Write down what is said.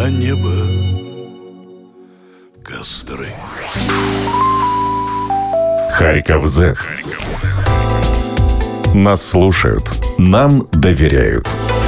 на небо костры. Харьков Z. Нас слушают, нам доверяют.